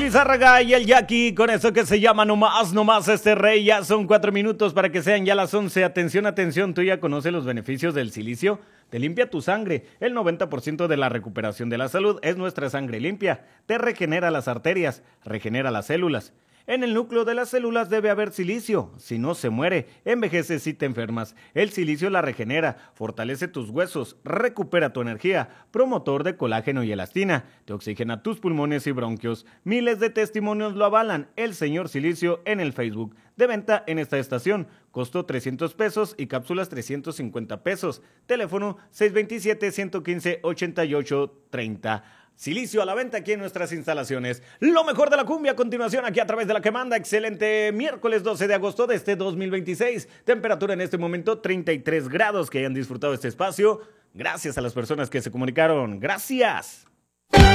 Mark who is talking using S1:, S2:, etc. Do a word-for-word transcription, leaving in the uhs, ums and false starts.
S1: Lizárraga y el Jackie con eso que se llama Nomás, Nomás este rey. Ya son cuatro minutos para que sean ya las once. Atención, atención, ¿tú ya conoces los beneficios del silicio? Te limpia tu sangre. El noventa por ciento de la recuperación de la salud es nuestra sangre limpia. Te regenera las arterias, regenera las células. En el núcleo de las células debe haber silicio, si no se muere, envejeces y te enfermas. El silicio la regenera, fortalece tus huesos, recupera tu energía, promotor de colágeno y elastina, te oxigena tus pulmones y bronquios. Miles de testimonios lo avalan. El señor Silicio en el Facebook. De venta en esta estación. Costo trescientos pesos y cápsulas trescientos cincuenta pesos. Teléfono seis dos siete, uno uno cinco, ocho ocho tres cero. Silicio a la venta aquí en nuestras instalaciones. Lo mejor de la cumbia a continuación aquí a través de La Que Manda. Excelente miércoles doce de agosto de este dos mil veintiséis. Temperatura en este momento treinta y tres grados. Que hayan disfrutado este espacio. Gracias a las personas que se comunicaron. Gracias.